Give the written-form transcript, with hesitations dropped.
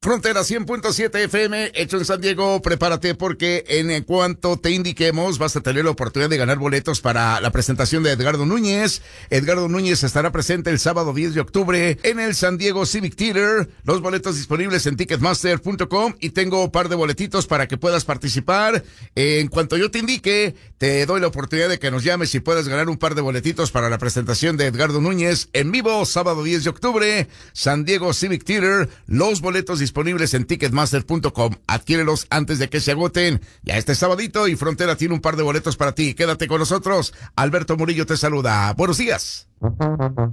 Frontera 100.7 FM, hecho en San Diego. Prepárate porque en cuanto te indiquemos vas a tener la oportunidad de ganar boletos para la presentación de Edgardo Núñez. Edgardo Núñez estará presente el sábado 10 de octubre en el San Diego Civic Theater. Los boletos disponibles en ticketmaster.com y tengo un par de boletitos para que puedas participar. En cuanto yo te indique, te doy la oportunidad de que nos llames y puedas ganar un par de boletitos para la presentación de Edgardo Núñez en vivo, sábado 10 de octubre, San Diego Civic Theater. Los boletos disponibles en ticketmaster.com. Adquiérelos antes de que se agoten. Ya este sabadito y Frontera tiene un par de boletos para ti. Quédate con nosotros. Alberto Murillo te saluda. Buenos días.